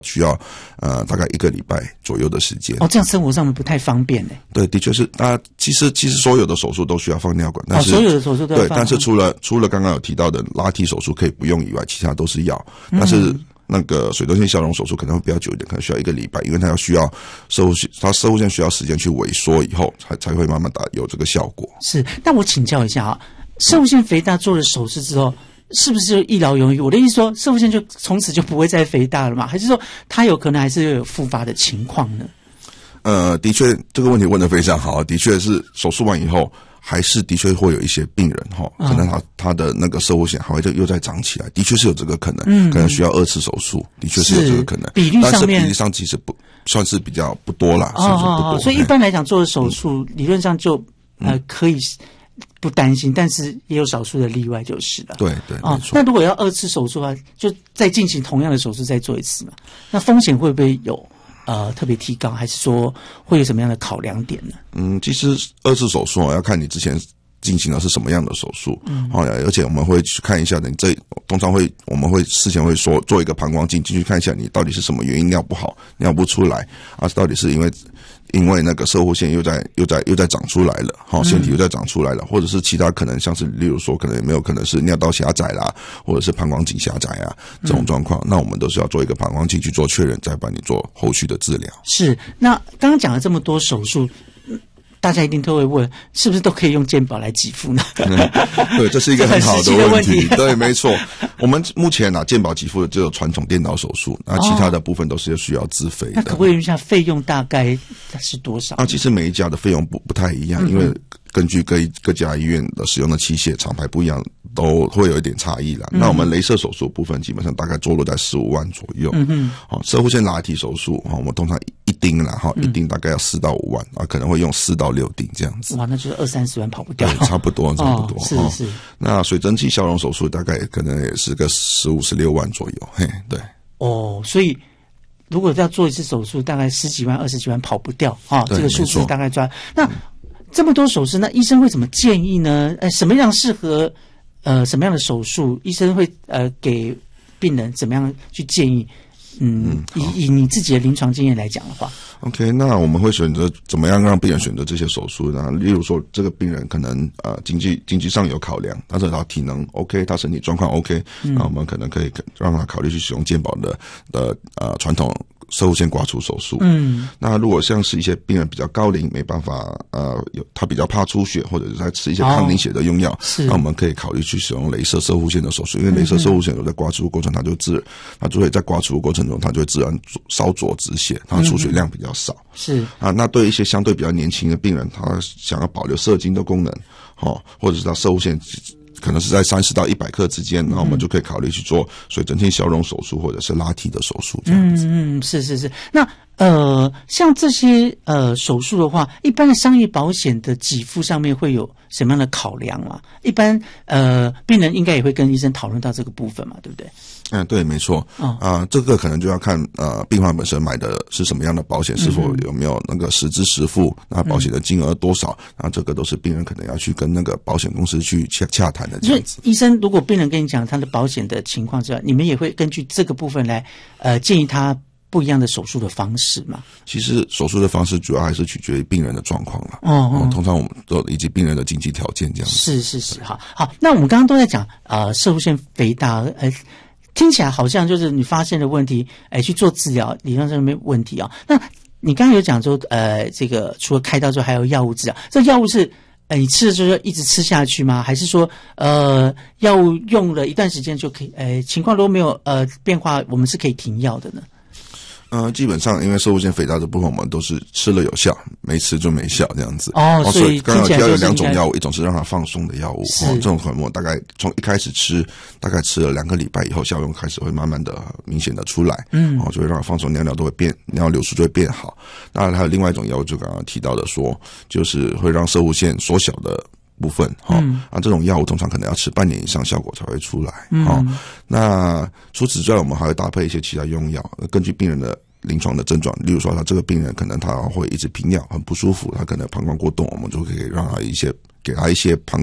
需要大概1个礼拜左右的时间。 这样生活上面不太方便呢。 对，的确是。其实所有的手术都需要放尿管，但是所有的手术都要放。 对，但是除了刚刚有提到的拉提手术可以不用以外，其他都是要。但是那个水中线消融手术可能会比较久一点，可能需要1个礼拜，因为它需要射护线需要时间去萎缩以后，才会慢慢有这个效果。 是，但我请教一下射护线肥大做了手术之后，是不是一劳永逸？我的意思说，射护线就从此就不会再肥大了吗？还是说它有可能还是有复发的情况呢？ 的确，这个问题问得非常好。的确是手术完以后，还是的确会有一些病人可能他的那个射护线还会又再长起来，的确是有这个可能，可能需要2次手术，的确是有这个可能。 比例上面， 但是比例上其实不算是比较不多啦，算是不多。 所以一般来讲，做了手术理论上就可以不担心，但是也有少数的例外就是了。 对，没错。 那如果要2次手术的话，就再进行同样的手术再做一次嘛？那风险会不会有特别提高，还是说会有什么样的考量点呢？ 其实2次手术要看你之前进行的是什么样的手术，而且我们会去看一下的，通常我们会事前会说做一个膀胱镜进去看一下你到底是什么原因尿不好，尿不出来到底是因为那个射护线又在长出来了，腺体又在长出来了，或者是其他可能像是例如说可能有没有可能是尿道狭窄啦，或者是膀胱颈狭窄这种状况，那我们都是要做一个膀胱镜去做确认，再帮你做后续的治疗。 是，那刚刚讲了这么多手术，大家一定都会问，是不是都可以用健保来给付呢？ 对，这是一个很好的问题。对，没错。我们目前健保给付的只有传统电脑手术，那其他的部分都是需要自费的。 那可不可以问一下费用大概是多少？ 其实每一家的费用不太一样，因为根据各家医院的使用的器械厂牌不一样，都会有一点差异啦。那我们雷射手术部分基本上大概坐落在15万左右。射护线拉提手术我们通常一钉啦一钉大概要4到5万可能会用4到6钉这样子。 哇，那就是20-30万跑不掉。 对，差不多。 是。 那水蒸气消融手术大概可能也是个15-16万左右。对。 所以如果要做一次手术，大概10几万、20几万跑不掉这个数字大概抓。那这么多手术，那医生会怎么建议呢？什么样适合什么样的手术？医生会给病人怎么样去建议？以你自己的临床经验来讲的话 ，OK， 那我们会选择怎么样让病人选择这些手术呢？例如说，这个病人可能经济上有考量，但是他体能 OK， 他身体状况 OK，那我们可能可以让他考虑去使用健保的传统射护线刮除手术。那如果像是一些病人比较高龄，没办法他比较怕出血，或者是在吃一些抗凝血的用药，那我们可以考虑去使用雷射射护线的手术，因为雷射射护线有在刮除的过程，它就会在刮除的过程中，它就会自然烧灼止血，它出血量比较少。 是那对一些相对比较年轻的病人，他想要保留射精的功能，或者是他射护线可能是在30到100克之间，那我们就可以考虑去做水蒸气消融手术或者是拉提的手术这样子。 是。那像这些手术的话，一般的商业保险的给付上面会有什么样的考量啊？一般病人应该也会跟医生讨论到这个部分嘛，对不对？ 对，没错。这个可能就要看病患本身买的是什么样的保险，是否有没有那个实支实付，那保险的金额多少，那这个都是病人可能要去跟那个保险公司去洽谈的这样子。 所以医生如果病人跟你讲他的保险的情况之外，你们也会根据这个部分来建议他不一样的手术的方式嘛？其实手术的方式主要还是取决于病人的状况啦。通常我们都以及病人的经济条件这样子。 是。好，那我们刚刚都在讲射护线肥大，听起来好像就是你发现的问题，去做治疗，理论上没问题啊。那你刚刚有讲说，这个除了开刀之后还有药物治疗，这药物是你吃的时候一直吃下去吗？还是说药物用了一段时间就可以，情况如果没有变化，我们是可以停药的呢？ 基本上因为射护线肥大的部分我们都是吃了有效，没吃就没效这样子。 所以刚刚提到有2种药物，一种是让它放松的药物，这种可能我大概从一开始吃，大概吃了2个礼拜以后，效用开始会慢慢的明显的出来，就会让它放松，尿都会变，尿流速就会变好。那还有另外一种药物，就刚刚提到的说，就是会让射护线缩小的部分这种药物通常可能要吃半年以上效果才会出来。那除此之外，我们还会搭配一些其他用药，根据病人的临床的症状，例如说他这个病人可能他会一直频尿很不舒服，他可能膀胱过动，我们就可以让他给他一些膀胱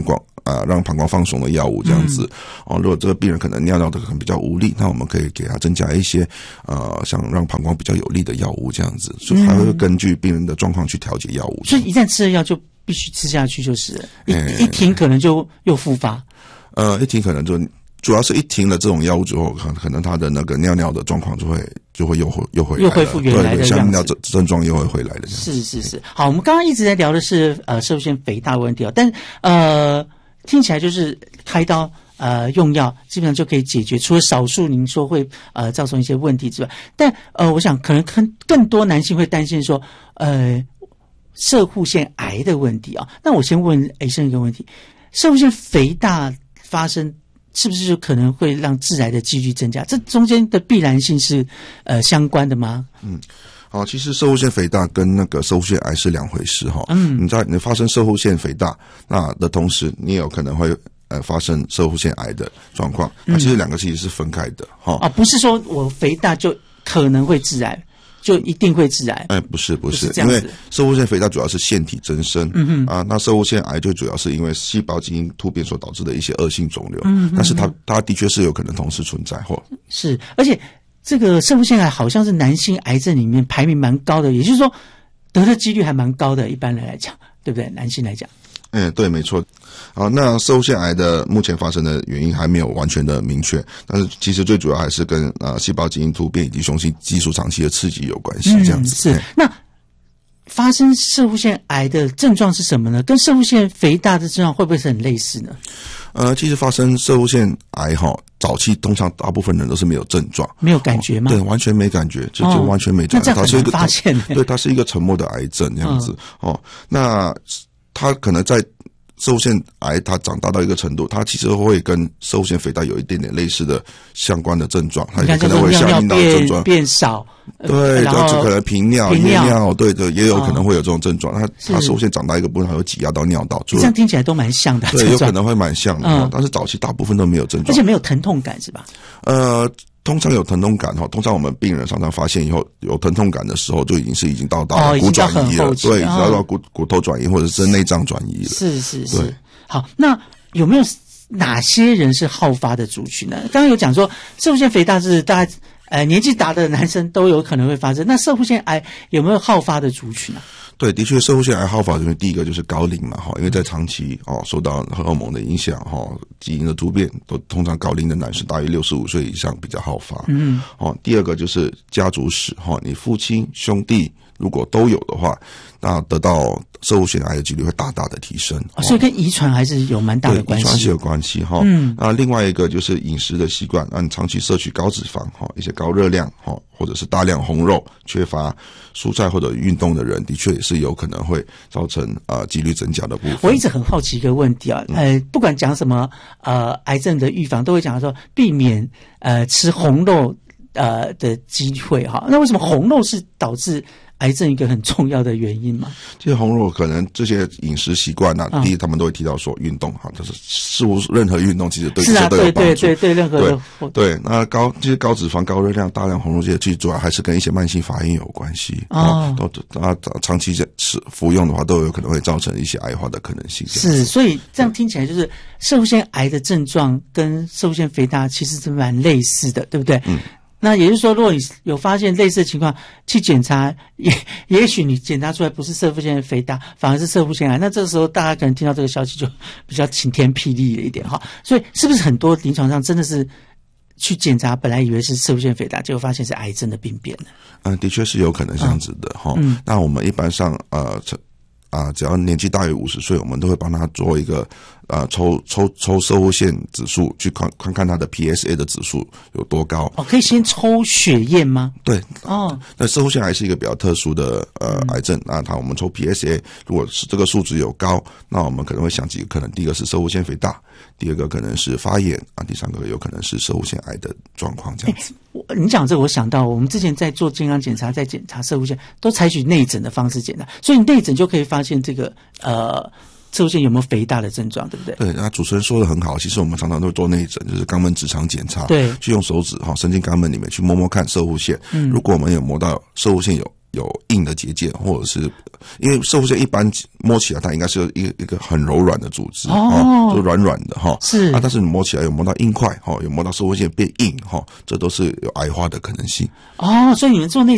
让膀胱放松的药物这样子。如果这个病人可能尿尿的可能比较无力，那我们可以给他增加一些像让膀胱比较有力的药物这样子，所以还会根据病人的状况去调节药物。 所以一旦吃了药就必须吃下去，就是一停可能就又复发。 一停可能就主要是一停了这种药物之后，可能他的那个尿尿的状况就会又回来了， 又恢复原来的样子， 像尿症状又会回来的。 是。好，我们刚刚一直在聊的是射物腺肥大问题哦，但听起来就是开刀用药基本上就可以解决，除了少数您说会造成一些问题之外，但我想可能更多男性会担心说射护腺癌的问题啊。那我先问医生一个问题：射护腺肥大发生是不是就可能会让致癌的几率增加？这中间的必然性是相关的吗？ 好，其实射护腺肥大跟那个射护腺癌是两回事哈。你发生射护腺肥大那的同时，你有可能会发生射护腺癌的状况。那其实两个其实是分开的哈。 不是说我肥大就可能会致癌，就一定会致癌。 不是，因为射护腺肥大主要是腺体增生，那射护腺癌就主要是因为细胞基因突变所导致的一些恶性肿瘤，但是它的确是有可能同时存在是，而且这个射护腺癌好像是男性癌症里面排名蛮高的，也就是说得的几率还蛮高的，一般人来讲，对不对？男性来讲。 对，没错。好，那射护腺癌的目前发生的原因还没有完全的明确，但是其实最主要还是跟细胞基因突变以及雄性激素长期的刺激有关系，这样子。 是。那发生射护腺癌的症状是什么呢？跟射护腺肥大的症状会不会是很类似呢？ 其实发生射护腺癌早期通常大部分人都是没有症状， 没有感觉吗？ 对，完全没感觉，就完全没症状。 那这样很难发现。 对，它是一个沉默的癌症这样子。那它可能在射护腺癌它长大到一个程度，它其实会跟射护腺肥大有一点点类似的相关的症状，它可能会相应到症状变少， 对，就可能频尿、夜尿，对，也有可能会有这种症状。它射护腺长大一个部分，它会挤压到尿道， 这样听起来都蛮像的。 对，有可能会蛮像的，但是早期大部分都没有症状， 而且没有疼痛感，是吧？ 通常有疼痛感通常我们病人常常发现以后有疼痛感的时候，就已经到骨转移了，对，已经到骨头转移或者是内脏转移了。 是。好，那有没有哪些人是好发的族群呢？刚刚有讲说射护腺肥大是大概年纪大的男生都有可能会发生，那射护腺癌有没有好发的族群呢？ 对，的确，射护腺癌好发，因为第一个就是高龄嘛，因为在长期受到荷尔蒙的影响，基因的突变，都通常高龄的男士大于65岁以上比较好发。第二个就是家族史，你父亲兄弟如果都有的话，那得到射护腺癌的几率会大大的提升。 所以跟遗传还是有蛮大的关系。 遗传是有关系那另外一个就是饮食的习惯，你长期摄取高脂肪一些高热量或者是大量红肉，缺乏蔬菜或者运动的人，的确也是有可能会造成几率增加的部分。 我一直很好奇一个问题不管讲什么癌症的预防，都会讲说避免吃红肉的机会那为什么红肉是导致癌症一个很重要的原因嘛？ 其实红肉可能这些饮食习惯第一他们都会提到说运动就是似乎任何运动其实对这些都有帮助。 对任何的对那其实高脂肪、高热量、大量红肉这些，其实主要还是跟一些慢性发炎有关系长期服用的话，都有可能会造成一些癌化的可能性。 是，所以这样听起来就是射护腺癌的症状跟射护腺肥大其实是蛮类似的，对不对？那也就是说，如果你有发现类似的情况，去检查，也许你检查出来不是射护腺肥大，反而是射护腺癌，那这个时候大家可能听到这个消息就比较晴天霹雳了一点所以是不是很多临床上真的是去检查，本来以为是射护腺肥大，结果发现是癌症的病变呢？的确是有可能这样子的那我们一般上只要年纪大于50岁，我们都会帮他做一个抽射护腺指数，去看看他的 PSA 的指数有多高。 可以先抽血验吗？ 对。那射护腺癌是一个比较特殊的癌症，那我们抽 PSA， 如果是这个数值有高，那我们可能会想几个可能，第一个是射护腺肥大，第二个可能是发炎第三个有可能是射护腺癌的状况这样子。 你讲这个，我想到我们之前在做健康检查，在检查射护腺都采取内诊的方式检查，所以内诊就可以发现这个射护腺有没有肥大的症状，对不对？ 对，那主持人说的很好，其实我们常常都会做内诊，就是肛门直肠检查， 对， 去用手指伸进肛门里面去摸摸看射护腺，如果我们有摸到射护腺有硬的结界，或者是因为射护腺一般摸起来它应该是一个很柔软的组织就软软的是但是你摸起来有摸到硬块有摸到射护腺变硬这都是有癌化的可能性所以你们做内